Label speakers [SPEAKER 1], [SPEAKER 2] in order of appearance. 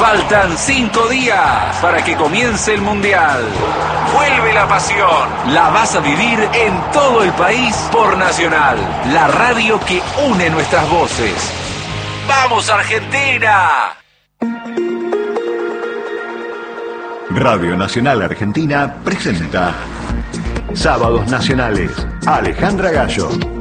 [SPEAKER 1] Faltan 5 días para que comience el Mundial. Vuelve la pasión. La vas a vivir en todo el país por Nacional, la radio que une nuestras voces. ¡Vamos, Argentina!
[SPEAKER 2] Radio Nacional Argentina presenta Sábados Nacionales. Alejandra Gallo.